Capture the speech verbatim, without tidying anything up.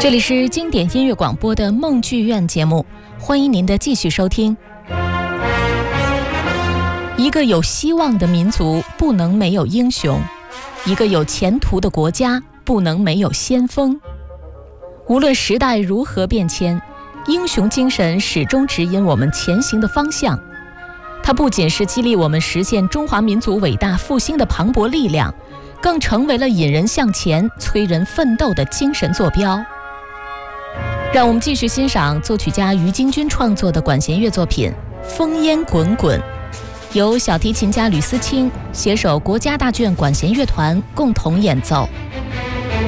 这里是经典音乐广播的梦剧院节目，欢迎您的继续收听。一个有希望的民族不能没有英雄，一个有前途的国家不能没有先锋。无论时代如何变迁，英雄精神始终指引我们前行的方向。它不仅是激励我们实现中华民族伟大复兴的磅礴力量，更成为了引人向前、催人奋斗的精神坐标。让我们继续欣赏作曲家于京君创作的管弦乐作品《烽烟滚滚》，由小提琴家吕思清携手国家大剧院管弦乐团共同演奏。